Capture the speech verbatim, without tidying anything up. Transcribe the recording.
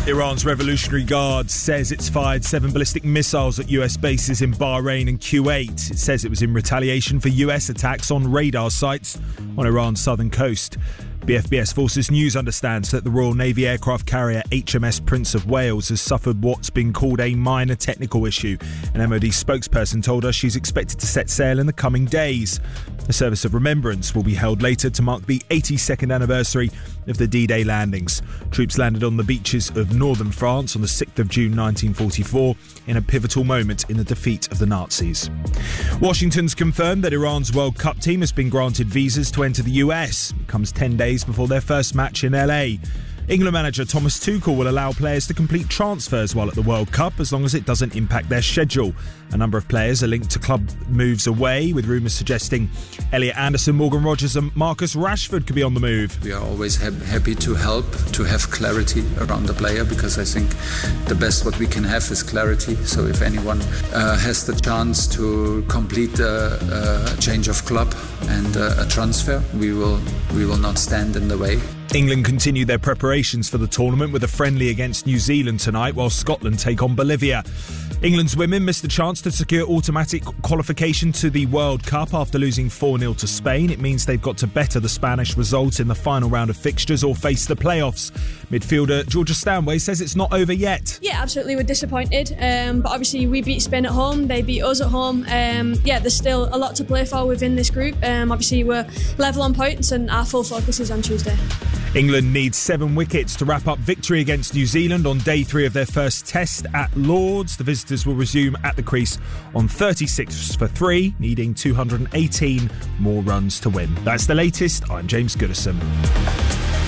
Iran's Revolutionary Guard says it's fired seven ballistic missiles at U S bases in Bahrain and Kuwait. It says it was in retaliation for U S attacks on radar sites on Iran's southern coast. B F B S Forces News understands that the Royal Navy aircraft carrier H M S Prince of Wales has suffered what's been called a minor technical issue. An M O D spokesperson told us she's expected to set sail in the coming days. A service of remembrance will be held later to mark the eighty-second anniversary of the D-Day landings. Troops landed on the beaches of northern France on the sixth of June nineteen forty-four in a pivotal moment in the defeat of the Nazis. Washington's confirmed that Iran's World Cup team has been granted visas to enter the U S. It comes ten days before their first match in L A. England manager Thomas Tuchel will allow players to complete transfers while at the World Cup as long as it doesn't impact their schedule. A number of players are linked to club moves away, with rumours suggesting Elliot Anderson, Morgan Rogers and Marcus Rashford could be on the move. We are always ha- happy to help, to have clarity around the player, because I think the best what we can have is clarity. So if anyone uh, has the chance to complete a, a change of club and a, a transfer, we will we will not stand in the way. England continue their preparations for the tournament with a friendly against New Zealand tonight, while Scotland take on Bolivia. England's women missed the chance to secure automatic qualification to the World Cup after losing four nil to Spain. It means they've got to better the Spanish result in the final round of fixtures or face the playoffs. Midfielder Georgia Stanway says it's not over yet. Yeah, absolutely, we're disappointed, um, but obviously we beat Spain at home, they beat us at home. Um, yeah, there's still a lot to play for within this group. Um, obviously we're level on points and our full focus is on Tuesday. England needs seven wickets to wrap up victory against New Zealand on day three of their first test at Lords. The visitors will resume at the crease on thirty-six for three, needing two hundred eighteen more runs to win. That's the latest. I'm James Goodison.